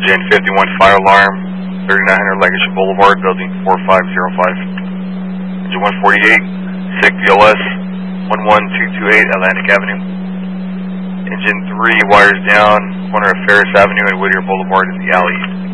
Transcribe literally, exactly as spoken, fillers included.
Engine fifty-one, fire alarm, thirty-nine hundred Lancashire Boulevard, building four five zero five. Engine one forty-eight, S I C V L S, one one two two eight Atlantic Avenue. Engine three, wires down, corner of Ferris Avenue and Whittier Boulevard in the alley.